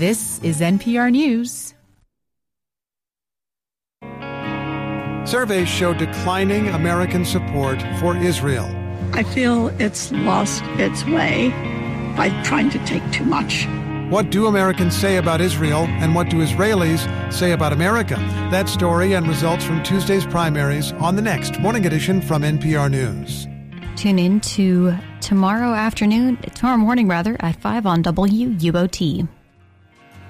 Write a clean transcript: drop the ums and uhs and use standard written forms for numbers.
This is NPR News. Surveys show declining American support for Israel. I feel it's lost its way by trying to take too much. What do Americans say about Israel, and what do Israelis say about America? That story and results from Tuesday's primaries on the next Morning Edition from NPR News. Tune in to tomorrow morning at 5 on WUOT.